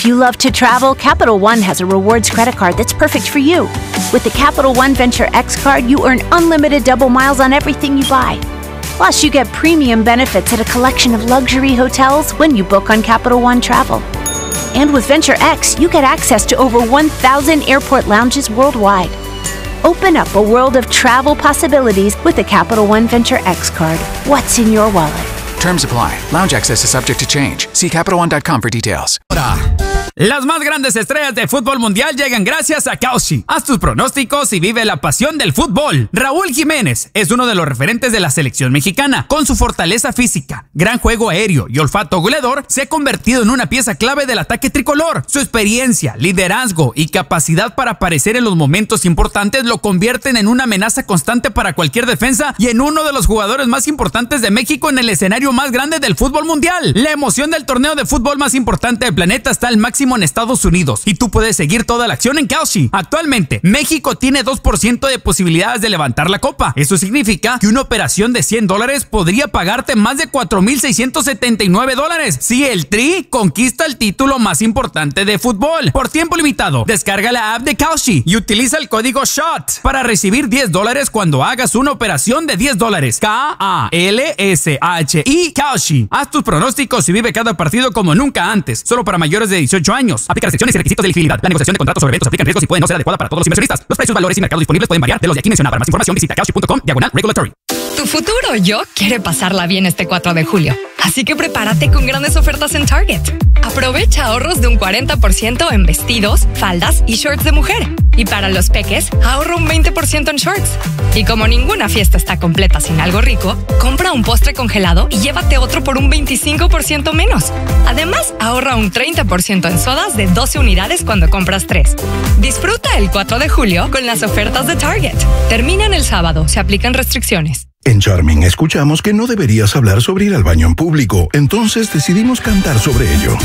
If you love to travel, Capital One has a rewards credit card that's perfect for you. With the Capital One Venture X card, you earn unlimited double miles on everything you buy. Plus, you get premium benefits at a collection of luxury hotels when you book on Capital One Travel. And with Venture X, you get access to over 1,000 airport lounges worldwide. Open up a world of travel possibilities with the Capital One Venture X card. What's in your wallet? Terms apply. Lounge access is subject to change. See CapitalOne.com for details. Las más grandes estrellas de fútbol mundial llegan gracias a Kalshi. Haz tus pronósticos y vive la pasión del fútbol. Raúl Jiménez es uno de los referentes de la selección mexicana. Con su fortaleza física, gran juego aéreo y olfato goleador, se ha convertido en una pieza clave del ataque tricolor. Su experiencia, liderazgo y capacidad para aparecer en los momentos importantes lo convierten en una amenaza constante para cualquier defensa y en uno de los jugadores más importantes de México en el escenario más grande del fútbol mundial. La emoción del torneo de fútbol más importante del planeta está al máximo en Estados Unidos y tú puedes seguir toda la acción en Kalshi. Actualmente, México tiene 2% de posibilidades de levantar la copa. Eso significa que una operación de $100 podría pagarte más de $4,679 si el Tri conquista el título más importante de fútbol. Por tiempo limitado, descarga la app de Kalshi y utiliza el código SHOT para recibir $10 cuando hagas una operación de $10. K-A-L-S-H-I Kalshi. Haz tus pronósticos y vive cada partido como nunca antes. Solo para mayores de 18 años. Aplica restricciones y requisitos de elegibilidad. La negociación de contratos sobre eventos aplican riesgos y pueden no ser adecuada para todos los inversionistas. Los precios, valores y mercados disponibles pueden variar de los de aquí mencionados. Para más información visita kalshi.com/regulatory. Tu futuro yo quiere pasarla bien este 4 de julio. Así que prepárate con grandes ofertas en Target. Aprovecha ahorros de un 40% en vestidos, faldas y shorts de mujer. Y para los peques, ahorra un 20% en shorts. Y como ninguna fiesta está completa sin algo rico, compra un postre congelado y llévate otro por un 25% menos. Además, ahorra un 30% en sodas de 12 unidades cuando compras 3. Disfruta el 4 de julio con las ofertas de Target. Terminan el sábado, se aplican restricciones. En Charming escuchamos que no deberías hablar sobre ir al baño en público, entonces decidimos cantar sobre ello.